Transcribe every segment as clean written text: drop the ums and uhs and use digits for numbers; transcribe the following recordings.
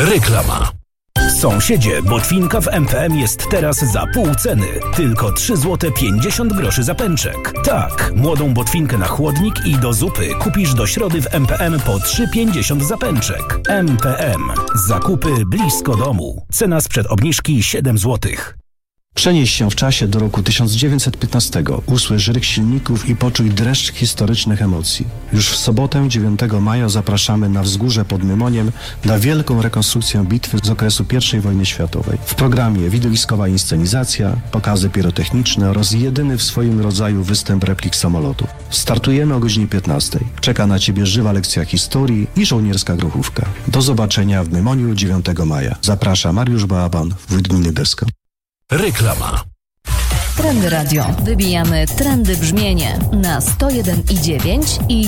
Reklama. Sąsiedzie, botwinka w MPM jest teraz za pół ceny. Tylko 3 zł 50 groszy za pęczek. Tak, młodą botwinkę na chłodnik i do zupy kupisz do środy w MPM po 3,50 za pęczek. MPM. Zakupy blisko domu. Cena sprzed obniżki 7 zł. Przenieś się w czasie do roku 1915. Usłysz ryk silników i poczuj dreszcz historycznych emocji. Już w sobotę 9 maja zapraszamy na wzgórze pod Mymoniem na wielką rekonstrukcję bitwy z okresu I wojny światowej. W programie widowiskowa inscenizacja, pokazy pirotechniczne oraz jedyny w swoim rodzaju występ replik samolotów. Startujemy o godzinie 15. Czeka na Ciebie żywa lekcja historii i żołnierska grochówka. Do zobaczenia w Mymoniu 9 maja. Zaprasza Mariusz Baaban, wójt gminy Besko. Reklama. Trendy Radio. Wybijamy trendy brzmienie na 101,9 i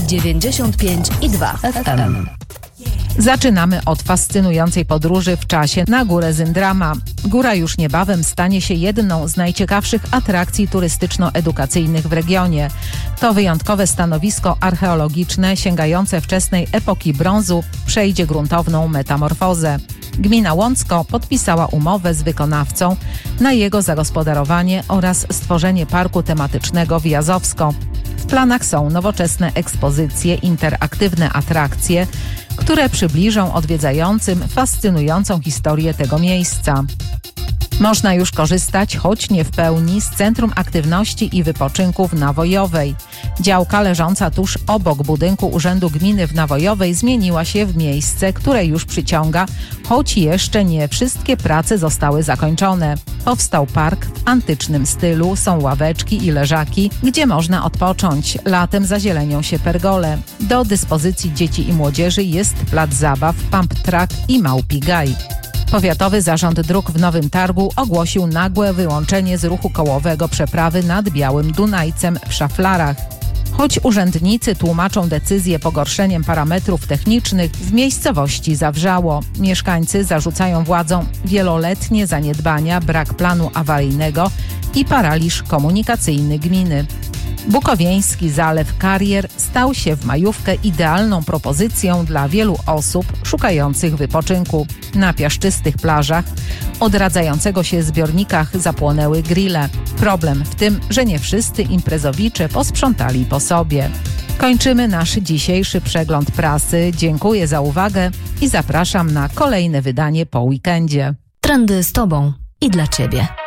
95,2 FM. Zaczynamy od fascynującej podróży w czasie na Górę Zyndrama. Góra już niebawem stanie się jedną z najciekawszych atrakcji turystyczno-edukacyjnych w regionie. To wyjątkowe stanowisko archeologiczne sięgające wczesnej epoki brązu przejdzie gruntowną metamorfozę. Gmina Łącko podpisała umowę z wykonawcą na jego zagospodarowanie oraz stworzenie parku tematycznego w Jazowsko. W planach są nowoczesne ekspozycje, interaktywne atrakcje, które przybliżą odwiedzającym fascynującą historię tego miejsca. Można już korzystać, choć nie w pełni, z Centrum Aktywności i Wypoczynku w Nawojowej. Działka leżąca tuż obok budynku Urzędu Gminy w Nawojowej zmieniła się w miejsce, które już przyciąga, choć jeszcze nie wszystkie prace zostały zakończone. Powstał park w antycznym stylu, są ławeczki i leżaki, gdzie można odpocząć. Latem zazielenią się pergole. Do dyspozycji dzieci i młodzieży jest plac zabaw, pump track i małpi gaj. Powiatowy Zarząd Dróg w Nowym Targu ogłosił nagłe wyłączenie z ruchu kołowego przeprawy nad Białym Dunajcem w Szaflarach. Choć urzędnicy tłumaczą decyzję pogorszeniem parametrów technicznych, w miejscowości zawrzało. Mieszkańcy zarzucają władzom wieloletnie zaniedbania, brak planu awaryjnego i paraliż komunikacyjny gminy. Bukowieński Zalew Karier stał się w majówkę idealną propozycją dla wielu osób szukających wypoczynku. Na piaszczystych plażach odradzającego się zbiornikach zapłonęły grille. Problem w tym, że nie wszyscy imprezowicze posprzątali po sobie. Kończymy nasz dzisiejszy przegląd prasy. Dziękuję za uwagę i zapraszam na kolejne wydanie po weekendzie. Trendy z Tobą i dla Ciebie.